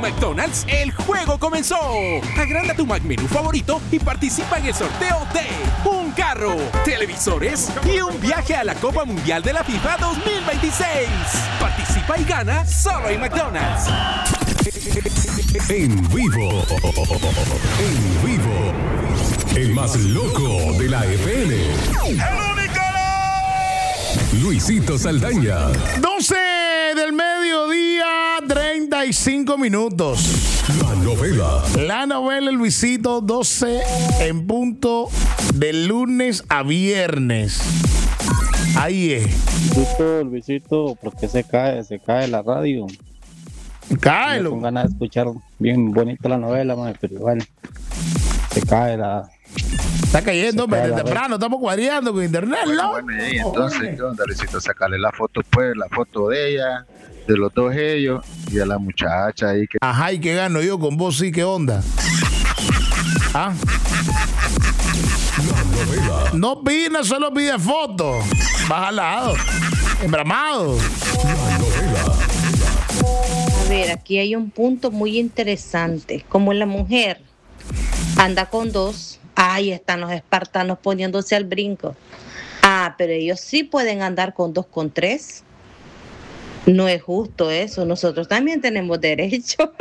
McDonald's, el juego comenzó. Agranda tu McMenú favorito y participa en el sorteo de un carro, televisores y un viaje a la Copa Mundial de la FIFA 2026. Participa y gana solo en McDonald's. En vivo. En vivo. El más loco de la FM. Luisito Saldaña. 12 del mediodía, 35 minutos. La novela El Luisito, 12 en punto de lunes a viernes. Ahí es. Luisito, ¿por qué se cae la radio? Cáelo. Con ganas de escuchar bien bonita la novela, man, pero bueno, se cae la... Está cayendo, pero temprano, estamos cuadreando con internet, ¿no? Bueno, y entonces, ¿qué onda, Luisito? Sacarle la foto, pues, la foto de ella, de los dos ellos, y a la muchacha ahí que... Ajá, ¿y qué gano yo con vos? Sí, ¿qué onda? ¿Ah? No opina, solo pide fotos. Baja al lado. Embramado. A ver, aquí hay un punto muy interesante. Como la mujer anda con dos, ahí están los espartanos poniéndose al brinco. Ah, pero ellos sí pueden andar con dos, con tres. No es justo eso. Nosotros también tenemos derecho.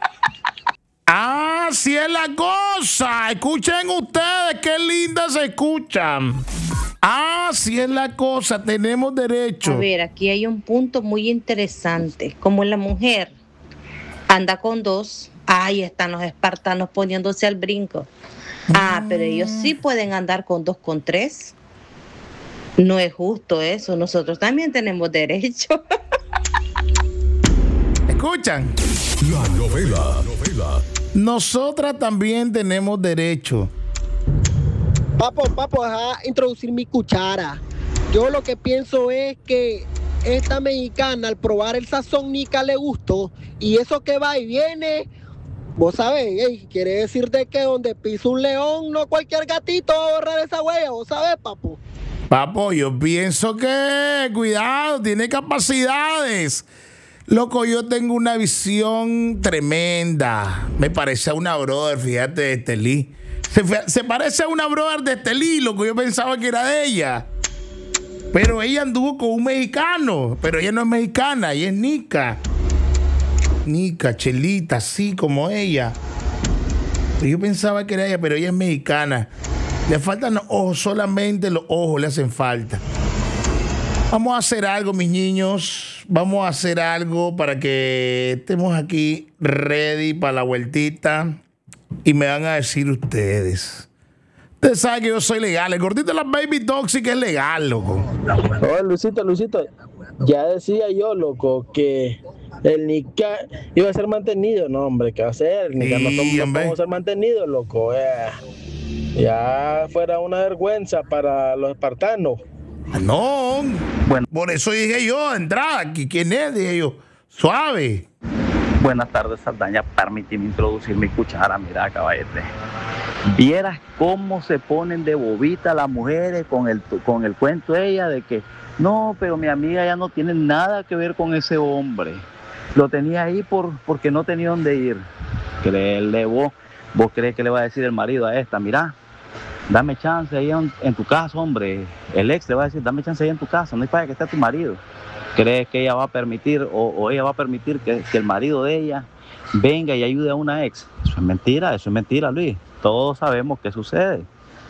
Ah, sí es la cosa. Escuchen ustedes, qué lindas se escuchan. Ah, sí es la cosa, tenemos derecho. A ver, aquí hay un punto muy interesante. Como la mujer anda con dos, ahí están los espartanos poniéndose al brinco. Ah, pero ellos sí pueden andar con dos, con tres. No es justo eso. Nosotros también tenemos derecho. ¿Escuchan? La novela. Nosotras también tenemos derecho. Papo, deja introducir mi cuchara. Yo lo que pienso es que esta mexicana al probar el sazón nica le gustó. Y eso que va y viene, vos sabés, quiere decirte que donde pisa un león, no cualquier gatito va a borrar esa huella, vos sabés, papo. Papo, yo pienso que, cuidado, tiene capacidades. Loco, yo tengo una visión tremenda. Me parece a una brother, fíjate, de Estelí. Se parece a una brother de Estelí, loco. Yo pensaba que era de ella. Pero ella anduvo con un mexicano. Pero ella no es mexicana, ella es nica. Nica, Chelita, así como ella. Yo pensaba que era ella, pero ella es mexicana. Le faltan los ojos, solamente los ojos le hacen falta. Vamos a hacer algo, mis niños. Vamos a hacer algo para que estemos aquí ready para la vueltita. Y me van a decir ustedes. Ustedes saben que yo soy legal. El gordito de las Baby Toxic es legal, loco. Oye, Luisito. Ya decía yo, loco, que el Nica iba a ser mantenido. No, hombre, ¿qué va a ser? El Nica no vamos a ser mantenidos, loco. Ya fuera una vergüenza para los espartanos. No, bueno, por eso dije yo, entrada, ¿quién es? Dije yo, suave. Buenas tardes, Saldaña, permíteme introducir mi cuchara, mira, caballete. Vieras cómo se ponen de bobita las mujeres con el cuento de ella de que, no, pero mi amiga ya no tiene nada que ver con ese hombre. Lo tenía ahí porque no tenía dónde ir. Créele vos crees que le va a decir el marido a esta, mira, dame chance ahí en tu casa, hombre. El ex le va a decir, dame chance ahí en tu casa, no hay para que esté tu marido. ¿Crees que ella va a permitir o ella va a permitir que el marido de ella venga y ayude a una ex? Eso es mentira, Luis. Todos sabemos qué sucede.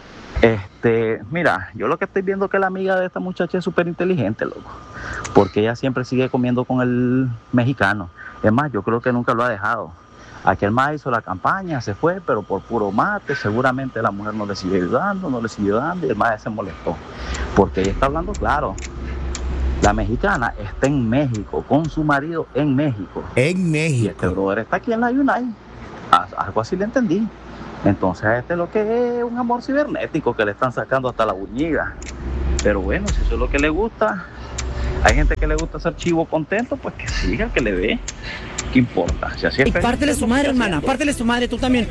Mira, yo lo que estoy viendo es que la amiga de esta muchacha es súper inteligente, loco. Porque ella siempre sigue comiendo con el mexicano. Es más, yo creo que nunca lo ha dejado. Aquel más hizo la campaña, se fue, pero por puro mate, seguramente la mujer no le siguió ayudando y el más se molestó. Porque ella está hablando claro. La mexicana está en México, con su marido en México. Y este brother está aquí en la Yunay. Algo así le entendí. Entonces a lo que es un amor cibernético que le están sacando hasta la uñiga. Pero bueno, si eso es lo que le gusta, hay gente que le gusta ser chivo contento, pues que siga, que le dé. ¿Qué importa? Si así es. Y pártele su madre, hermana. Pártele su madre, tú también.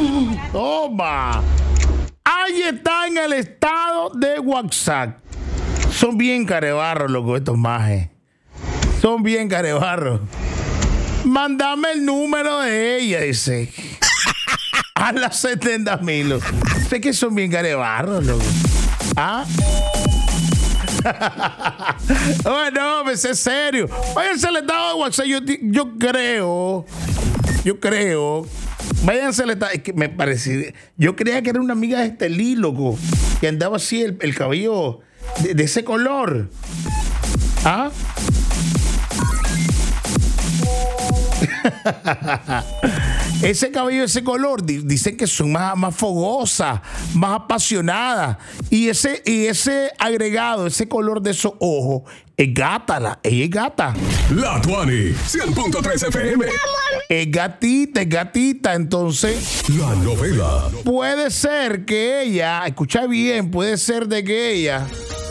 Toma. Ahí está en el estado de WhatsApp. Son bien carebarros, loco, estos majes. Son bien carebarros. Mándame el número de ella, dice. A las 70,000. Sé que son bien garebarros, loco. ¿Ah? Bueno, pues es serio. Váyanse al estado de WhatsApp. Yo creo. Váyanse al estado. Es que me parecía. Yo creía que era una amiga de Estelí, loco. Que andaba así el cabello de ese color. ¿Ah? Ese cabello, ese color, dicen que son más fogosas, más apasionadas. Y ese agregado, ese color de esos ojos, ella es gata. La Tuani, 100.3 FM. Es gatita. Entonces, la novela. Puede ser que ella, escucha bien, puede ser de que ella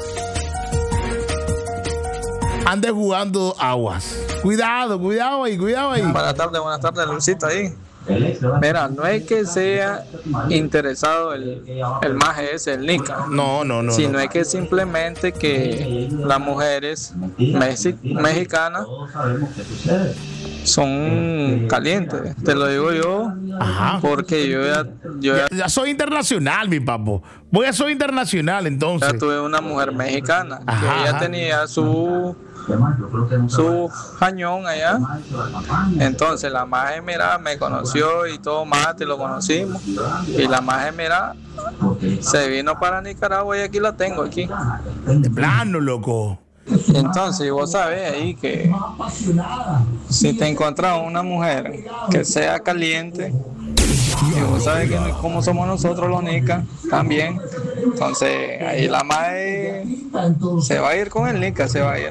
ande jugando aguas. Cuidado ahí. Buenas tardes, Luisito ahí. Mira, no es que sea interesado el maje ese, el Nica. No. Sino es que simplemente que las mujeres mexicanas son calientes. Te lo digo yo. Ajá. Porque yo ya soy internacional, mi papo. Voy a soy internacional, entonces. Ya tuve una mujer mexicana. Que ella tenía su jañón allá. Entonces la maje mira me conoció y todo más, te lo conocimos. Y la maje mira se vino para Nicaragua y aquí la tengo aquí. De plano, loco. Entonces vos sabés ahí que si te encontrás una mujer que sea caliente, y vos sabés que como somos nosotros los nicas también, entonces ahí la madre se va a ir con el nica, se va a ir.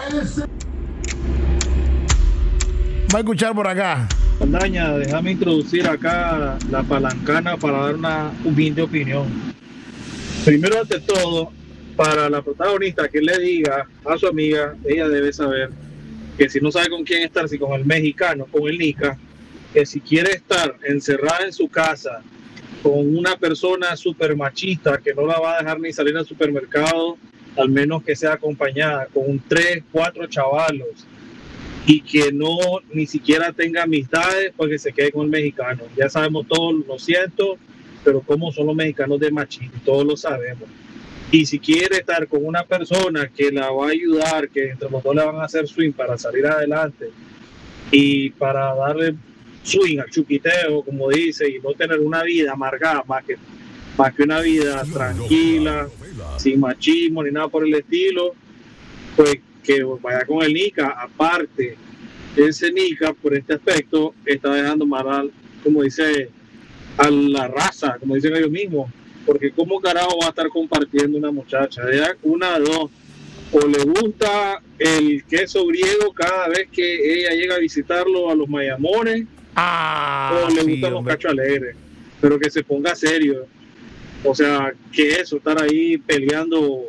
Va a escuchar por acá. Daña, déjame introducir acá la palancana para dar una humilde opinión. Primero ante todo, para la protagonista, que le diga a su amiga, ella debe saber que si no sabe con quién estar, si con el mexicano, con el nica, que si quiere estar encerrada en su casa con una persona súper machista que no la va a dejar ni salir al supermercado, al menos que sea acompañada con 3, 4 chavalos y que no ni siquiera tenga amistades, pues que se quede con el mexicano. Ya sabemos todos, lo siento, pero cómo son los mexicanos de machismo, todos lo sabemos. Y si quiere estar con una persona que la va a ayudar, que entre los dos le van a hacer swing para salir adelante y para darle swing al chuquiteo, como dice, y no tener una vida amargada, más que una vida tranquila, sin machismo ni nada por el estilo, pues que vaya con el nica. Aparte, ese nica, por este aspecto, está dejando mal, como dice, a la raza, como dicen ellos mismos, porque cómo carajo va a estar compartiendo una muchacha, una de dos, o le gusta el queso griego cada vez que ella llega a visitarlo a los Mayamones, o le gustan los cachos alegres, pero que se ponga serio. O sea, que eso, estar ahí peleando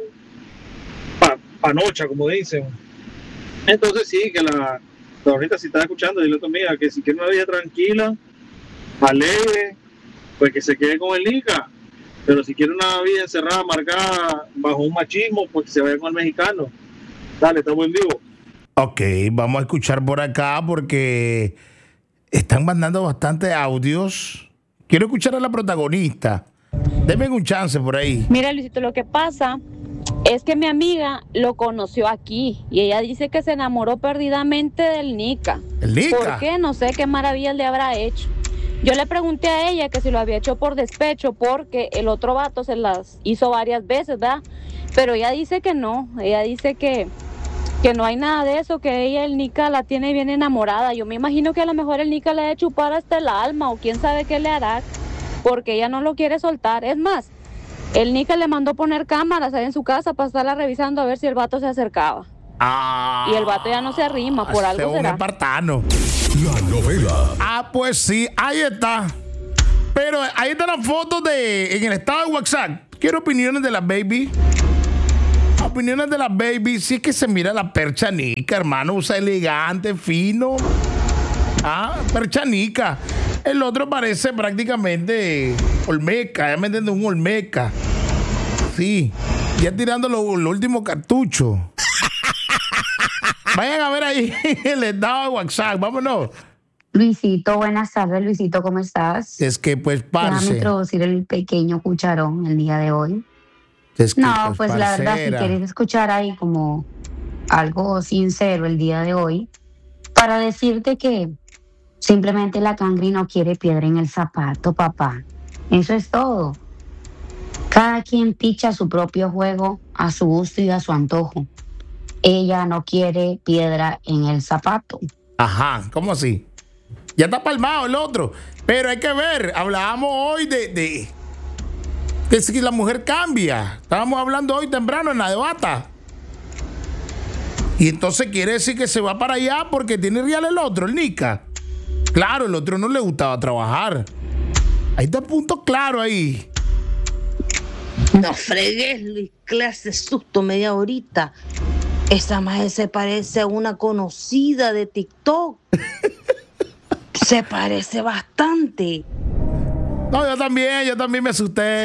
panocha, como dicen. Entonces sí, que la ahorita si está escuchando, dile a tu amiga que si quiere una vida tranquila, alegre, pues que se quede con el nica. Pero si quiere una vida encerrada, marcada bajo un machismo, pues que se vaya con el mexicano. Dale, estamos en vivo. Ok, vamos a escuchar por acá porque están mandando bastantes audios. Quiero escuchar a la protagonista. Denme un chance por ahí. Mira, Luisito, lo que pasa es que mi amiga lo conoció aquí y ella dice que se enamoró perdidamente del nica. ¿El nica? ¿Por qué? No sé qué maravilla le habrá hecho. Yo le pregunté a ella que si lo había hecho por despecho porque el otro vato se las hizo varias veces, ¿verdad? Pero ella dice que no, ella dice que no hay nada de eso, que ella, el nica, la tiene bien enamorada. Yo me imagino que a lo mejor el nica le ha de chupar hasta el alma o quién sabe qué le hará, porque ella no lo quiere soltar. Es más, el nica le mandó poner cámaras ahí en su casa para estarla revisando a ver si el vato se acercaba. Y el vato ya no se arrima, por algo será. Un espartano. La novela. Pues sí, ahí está. Pero ahí están las fotos en el estado de WhatsApp. Quiero opiniones de la baby. Opiniones de la baby. Sí es que se mira la percha nica, hermano. Usa elegante, fino. Percha nica. El otro parece prácticamente olmeca. Ya me entiendo, un olmeca. Sí. Ya tirando los últimos cartuchos. Vayan a ver ahí el estado de WhatsApp. Vámonos. Luisito, buenas tardes, Luisito, ¿cómo estás? Es que pues, Déjame parce. introducir el pequeño cucharón el día de hoy. Es que, No, pues la verdad, si parcera. quieres escuchar ahí como algo sincero el día de hoy, para decirte que simplemente la cangri no quiere piedra en el zapato, papá. Eso es todo. Cada quien picha su propio juego a su gusto y a su antojo. Ella no quiere piedra en el zapato. Ajá, ¿cómo así? Ya está palmado el otro. Pero hay que ver, hablábamos hoy de si la mujer cambia. Estábamos hablando hoy temprano en la debata. Y entonces quiere decir que se va para allá porque tiene real el otro, el Nica. Claro, el otro no le gustaba trabajar. Ahí está el punto claro ahí. No fregues, Luis, clase susto, media horita. Esa maje se parece a una conocida de TikTok. Se parece bastante. No, yo también me asusté,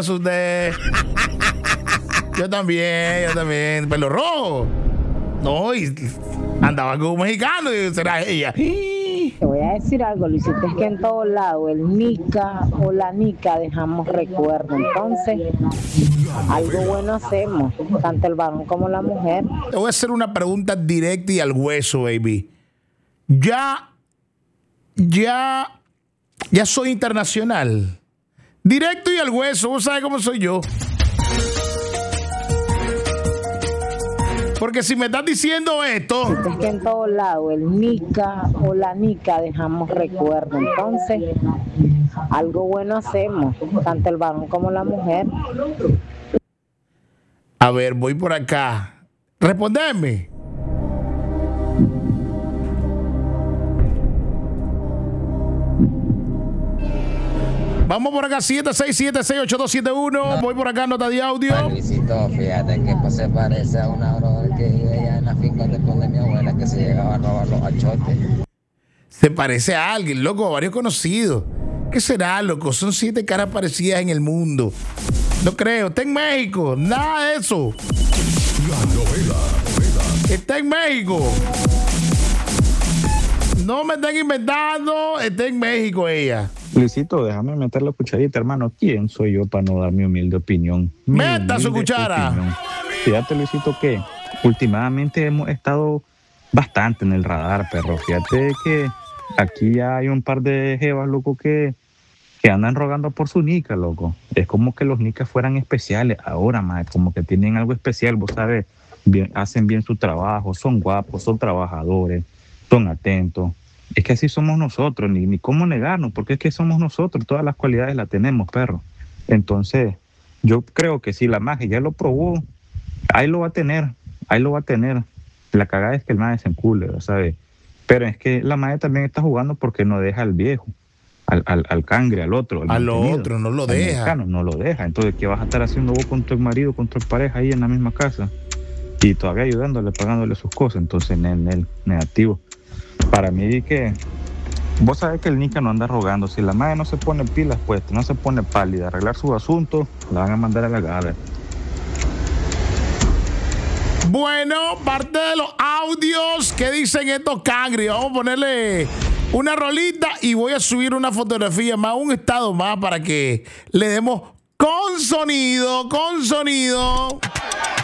Yo también. Pelo rojo. No, y andaba con un mexicano y será ella. Te voy a decir algo, Luisito, es que en todos lados el Nica o la Nica dejamos recuerdo. Entonces, algo bueno hacemos, tanto el varón como la mujer. Te voy a hacer una pregunta directa y al hueso, baby. Ya soy internacional. Directo y al hueso, vos sabés cómo soy yo. Porque si me estás diciendo esto... Es que en todos lados el Nica o la Nica dejamos recuerdo. Entonces, algo bueno hacemos, tanto el varón como la mujer. A ver, voy por acá. Respondeme. Vamos por acá, 767-68271. Voy por acá, nota de audio. Luisito, fíjate que pues se parece a una brother que vive allá en la finca después de mi abuela que se llegaba a robar los achotes. Se parece a alguien, loco, a varios conocidos. ¿Qué será, loco? Son 7 caras parecidas en el mundo. No creo. Está en México. Nada de eso. La novela. Está en México. No me estén inventando. Está en México ella. Luisito, déjame meter la cucharita, hermano. ¿Quién soy yo para no dar mi humilde opinión? Meta su cuchara. Opinión. Fíjate, Luisito, que últimamente hemos estado bastante en el radar, perro. Fíjate que aquí ya hay un par de jevas, loco, que andan rogando por su nica, loco. Es como que los nicas fueran especiales ahora, más como que tienen algo especial, vos sabes. Bien, hacen bien su trabajo, son guapos, son trabajadores, son atentos. Es que así somos nosotros, ni cómo negarnos, porque es que somos nosotros, todas las cualidades las tenemos, perro. Entonces, yo creo que si la magia ya lo probó, ahí lo va a tener. La cagada es que el maje se encule, ¿sabes? Pero es que la magia también está jugando porque no deja al viejo, al cangre, al otro. Al otro, no lo deja. Mexicano, no lo deja. Entonces, ¿qué vas a estar haciendo vos con tu marido, con tu pareja ahí en la misma casa? Y todavía ayudándole, pagándole sus cosas. Entonces, en el negativo. Para mí que vos sabés que el Nica no anda rogando. Si la madre no se pone pilas puestas, no se pone pálida, arreglar su asunto, la van a mandar a la gala. Bueno, parte de los audios que dicen estos cangri. Vamos a ponerle una rolita y voy a subir una fotografía más, un estado más para que le demos con sonido.